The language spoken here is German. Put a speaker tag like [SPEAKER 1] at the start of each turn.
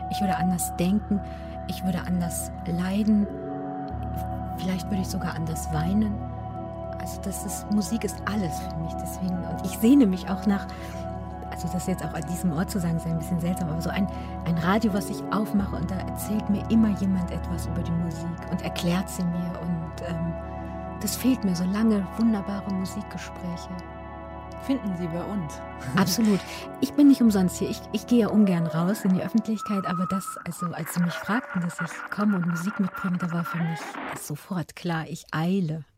[SPEAKER 1] Ich würde anders denken, ich würde anders leiden, vielleicht würde ich sogar anders weinen. Also Musik ist alles für mich, deswegen, und ich sehne mich auch nach, also das jetzt auch an diesem Ort zu sagen, ist ein bisschen seltsam, aber so ein Radio, was ich aufmache und da erzählt mir immer jemand etwas über die Musik und erklärt sie mir und das fehlt mir, so lange wunderbare Musikgespräche.
[SPEAKER 2] Finden Sie bei uns.
[SPEAKER 1] Absolut. Ich bin nicht umsonst hier. Ich gehe ja ungern raus in die Öffentlichkeit, aber also als Sie mich fragten, dass ich komme und Musik mitbringe, da war für mich das sofort klar, ich eile.